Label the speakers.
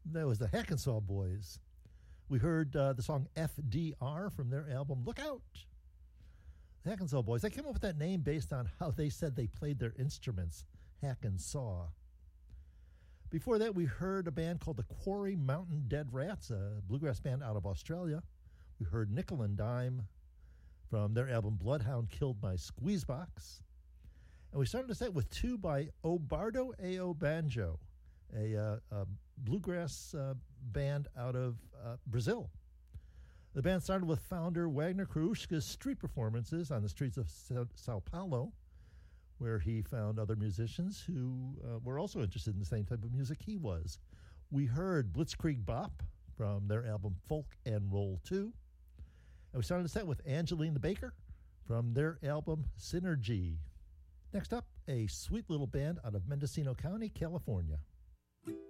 Speaker 1: That was the Hackensaw Boys. We heard the song FDR from their album Look Out. The Hackensaw Boys. They came up with that name based on how they said they played their instruments, hack and saw. Before that, we heard a band called the Quarry Mountain Dead Rats, a bluegrass band out of Australia. We heard Nickel and Dime from their album Bloodhound Killed My Squeezebox. And we started the set with two by Obardo Ao Banjo, a bluegrass band out of Brazil. The band started with founder Wagner Krushka's street performances on the streets of Sao Paulo, where he found other musicians who were also interested in the same type of music he was. We heard Blitzkrieg Bop from their album Folk and Roll 2. And we started the set with Angeline the Baker from their album Synergy. Next up, a sweet little band out of Mendocino County, California.